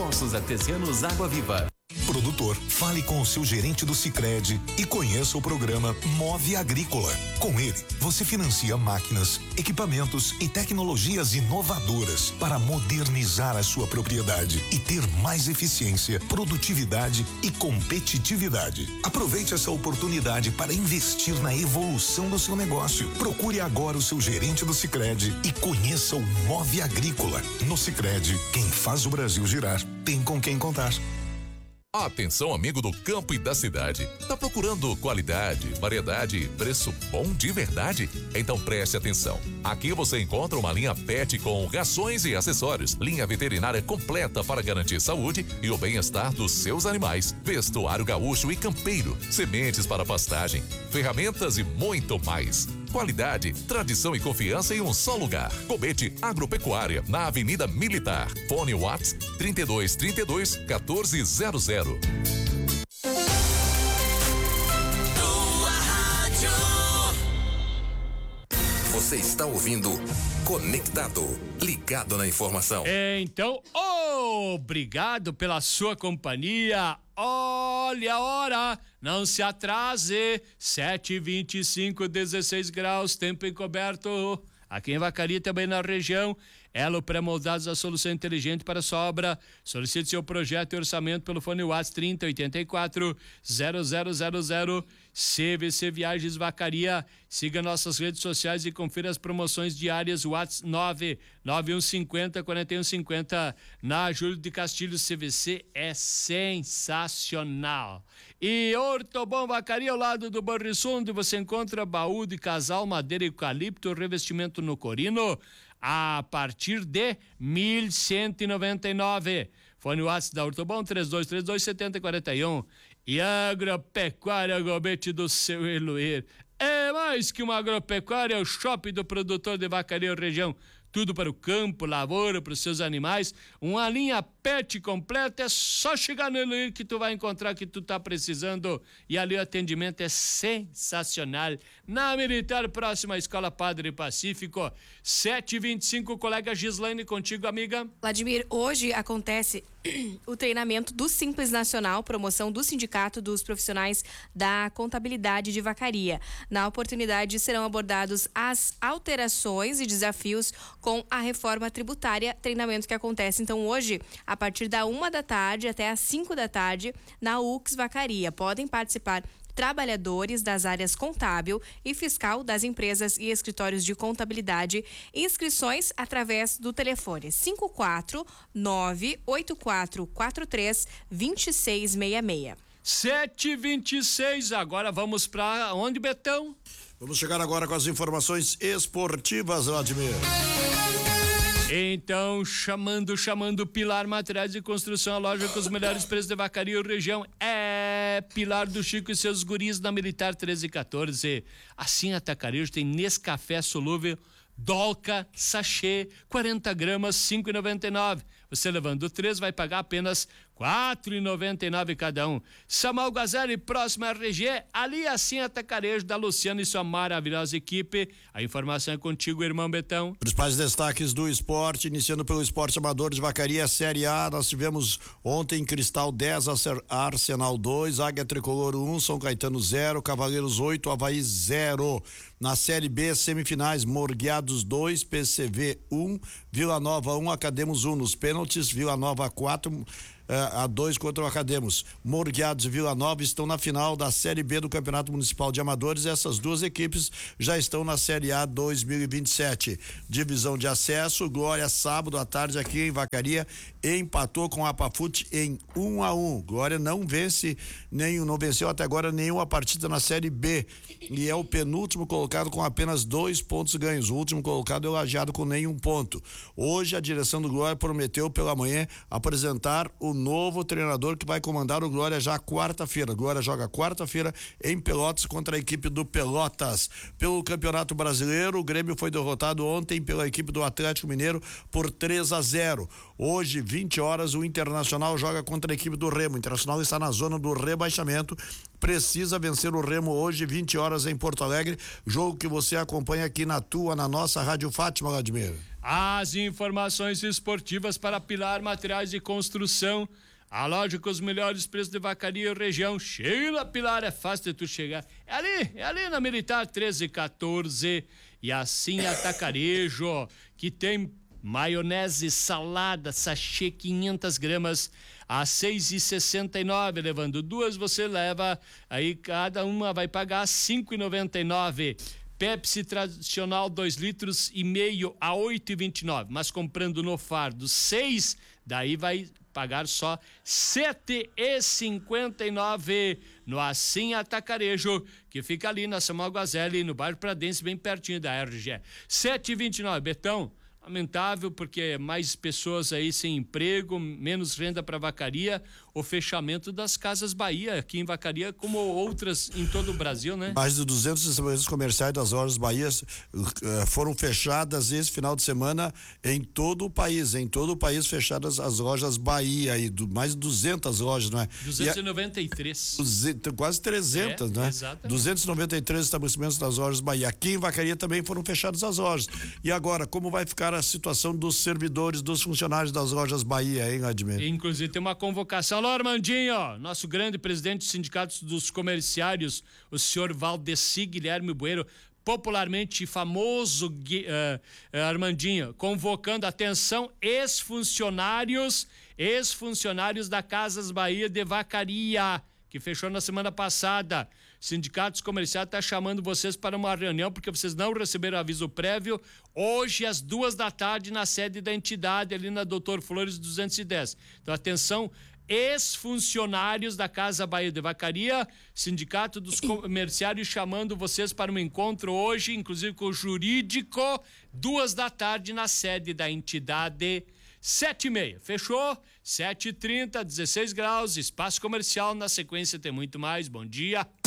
Poços Artesianos Água Viva. Produtor, fale com o seu gerente do Sicredi e conheça o programa Move Agrícola. Com ele, você financia máquinas, equipamentos e tecnologias inovadoras para modernizar a sua propriedade e ter mais eficiência, produtividade e competitividade. Aproveite essa oportunidade para investir na evolução do seu negócio. Procure agora o seu gerente do Sicredi e conheça o Move Agrícola. No Sicredi, quem faz o Brasil girar tem com quem contar. Atenção, amigo do campo e da cidade. Tá procurando qualidade, variedade e preço bom de verdade? Então preste atenção. Aqui você encontra uma linha pet com rações e acessórios, linha veterinária completa para garantir saúde e o bem-estar dos seus animais, vestuário gaúcho e campeiro, sementes para pastagem, ferramentas e muito mais. Qualidade, tradição e confiança em um só lugar. Cobete Agropecuária, na Avenida Militar. Fone WhatsApp 3232 1400. Você está ouvindo Conectado, ligado na informação. Então, obrigado pela sua companhia. Olha a hora, não se atrase. 7h25, 16 graus, tempo encoberto. Aqui em Vacaria, também na região. Elo Pré-Moldados, a solução inteligente para sua obra. Solicite seu projeto e orçamento pelo fone WhatsApp 3084-0000. CVC Viagens Vacaria. Siga nossas redes sociais e confira as promoções diárias. WhatsApp 99150-4150. Na Júlio de Castilhos, CVC é sensacional. E Ortobon Vacaria, ao lado do Banrisul, onde você encontra baú de casal, madeira eucalipto, revestimento no corino, a partir de 1.199. Fone WhatsApp da Ortobon 3232-7041. E Agropecuária Gobete do seu Eloir. É mais que uma agropecuária, é o shopping do produtor de Vacaria região. Tudo para o campo, lavoura, para os seus animais. Uma linha pet completa, é só chegar no Eloir que tu vai encontrar o que tu tá precisando. E ali o atendimento é sensacional. Na Militar, próxima à Escola Padre Pacífico. 7h25, colega Gislaine, contigo, amiga. Vladimir, hoje acontece o treinamento do Simples Nacional, promoção do Sindicato dos Profissionais da Contabilidade de Vacaria. Na oportunidade serão abordados as alterações e desafios com a reforma tributária, treinamento que acontece então hoje a partir da 1h até às 5h na UX Vacaria. Podem participar trabalhadores das áreas contábil e fiscal das empresas e escritórios de contabilidade. Inscrições através do telefone 54984432666. 7h26, agora vamos para onde, Betão? Vamos chegar agora com as informações esportivas, Vladimir. Então, chamando Pilar Materiais de Construção, a loja com os melhores preços de Vacaria e região. É Pilar do Chico e seus guris na Militar 1314. Assim, Atacarejo tem Nescafé solúvel, Dolca, sachê, 40 gramas, 5,99. Você levando 3 vai pagar apenas 4,99 cada um. Samuel Gazeli, próximo à RG, ali assim Atacarejo da Luciana e sua maravilhosa equipe. A informação é contigo, irmão Betão. Principais destaques do esporte, iniciando pelo esporte amador de Vacaria, Série A. Nós tivemos ontem Cristal 10, Arsenal 2, Águia Tricolor 1, São Caetano 0, Cavaleiros 8, Avaí 0. Na Série B, semifinais, Morgueados 2, PCV 1, Vila Nova 1, Academos 1. Nos pênaltis, Vila Nova 4, a 2 contra o Academos. Morgueados e Vila Nova estão na final da Série B do Campeonato Municipal de Amadores. Essas duas equipes já estão na Série A 2027. Divisão de acesso, Glória sábado à tarde aqui em Vacaria empatou com a Apafute em 1-1. Glória não venceu até agora nenhuma partida na Série B e é o penúltimo colocado com apenas 2 pontos ganhos. O último colocado é o Lajeado com nenhum ponto. Hoje a direção do Glória prometeu pela manhã apresentar o novo treinador que vai comandar o Glória já quarta-feira. Glória joga quarta-feira em Pelotas contra a equipe do Pelotas. Pelo Campeonato Brasileiro, o Grêmio foi derrotado ontem pela equipe do Atlético Mineiro por 3-0. Hoje, 20 horas, o Internacional joga contra a equipe do Remo. O Internacional está na zona do rebaixamento, precisa vencer o Remo hoje, 20 horas em Porto Alegre, jogo que você acompanha aqui na nossa Rádio Fátima, Vladimir. As informações esportivas para Pilar Materiais de Construção, a loja com os melhores preços de Vacaria e região. Chega, Pilar, é fácil de tu chegar. É ali na Militar 1314. E assim Atacarejo, que tem maionese salada, sachê 500 gramas a 6,69, levando duas você leva, aí cada uma vai pagar 5,99. Pepsi tradicional 2,5 litros a 8,29, mas comprando no fardo 6, daí vai pagar só 7,59 no Assim Atacarejo, que fica ali na Samuel Guazelli, no bairro Pradense, bem pertinho da RGE. 7,29, Betão. Lamentável, porque mais pessoas aí sem emprego, menos renda para Vacaria, o fechamento das Casas Bahia aqui em Vacaria, como outras em todo o Brasil, né? Mais de 200 estabelecimentos comerciais das lojas Bahia foram fechadas esse final de semana em todo o país fechadas as lojas Bahia, e mais de 200 lojas, não é? 293. Quase 300, né? Exatamente. 293 estabelecimentos das lojas Bahia. Aqui em Vacaria também foram fechadas as lojas. E agora, como vai ficar a situação dos servidores, dos funcionários das lojas Bahia, hein, Vladimir? Inclusive tem uma convocação. Alô, Armandinho, nosso grande presidente dos sindicatos dos comerciários, o senhor Valdeci Guilherme Bueiro, popularmente famoso Armandinho, convocando, atenção, ex-funcionários da Casas Bahia de Vacaria, que fechou na semana passada. Sindicatos comerciais está chamando vocês para uma reunião, porque vocês não receberam aviso prévio, hoje às 14h na sede da entidade, ali na Doutor Flores 210. Então, atenção, ex-funcionários da Casa Bahia de Vacaria, Sindicato dos Comerciários chamando vocês para um encontro hoje, inclusive com o jurídico, 14h na sede da entidade. 7h30, fechou? 7h30, 16 graus, espaço comercial, na sequência tem muito mais, bom dia.